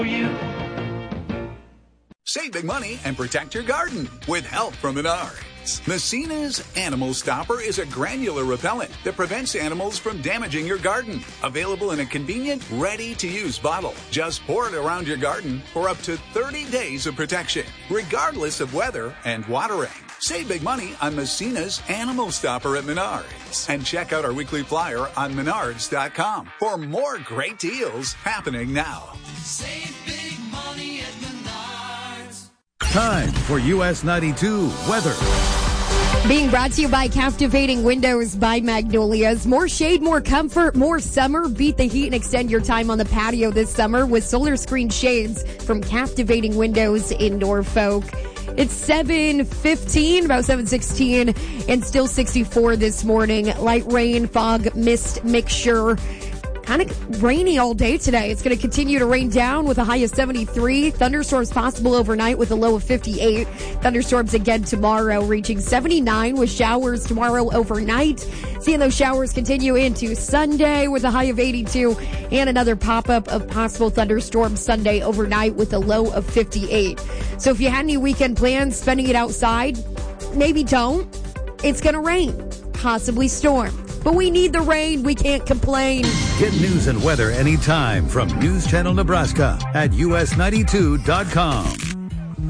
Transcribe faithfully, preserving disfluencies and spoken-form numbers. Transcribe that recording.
Save big money and protect your garden with help from Menards. Messina's Animal Stopper is a granular repellent that prevents animals from damaging your garden. Available in a convenient, ready-to-use bottle. Just pour it around your garden for up to thirty days of protection, regardless of weather and watering. Save big money on Messina's Animal Stopper at Menards. And check out our weekly flyer on menards dot com for more great deals happening now. Save big money at Menards. Time for U S ninety-two weather. Being brought to you by Captivating Windows by Magnolias. More shade, more comfort, more summer. Beat the heat and extend your time on the patio this summer with solar screen shades from Captivating Windows in Norfolk. It's seven fifteen, about seven sixteen, and still sixty-four this morning. Light rain, fog, mist mixture. Kind of rainy all day today. It's going to continue to rain down with a high of seventy-three. Thunderstorms possible overnight with a low of fifty-eight. Thunderstorms again tomorrow, reaching seventy-nine with showers tomorrow overnight. Seeing those showers continue into Sunday with a high of eighty-two and another pop-up of possible thunderstorms Sunday overnight with a low of fifty-eight. So if you had any weekend plans, spending it outside, maybe don't. It's going to rain, possibly storm. But we need the rain. We can't complain. Get news and weather anytime from News Channel Nebraska at U S ninety-two dot com.